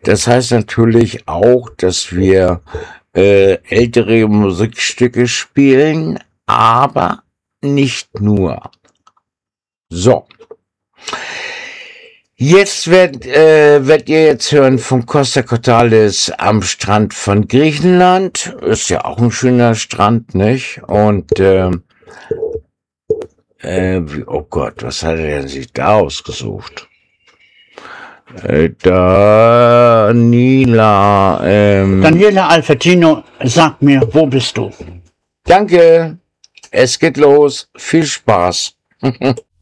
Das heißt natürlich auch, dass wir ältere Musikstücke spielen, aber nicht nur. So. Jetzt werdet ihr jetzt hören von Costa Cordalis am Strand von Griechenland. Ist ja auch ein schöner Strand, nicht? Und oh Gott, was hat er denn sich da ausgesucht? Daniela Albertino, sag mir, wo bist du? Danke, es geht los. Viel Spaß.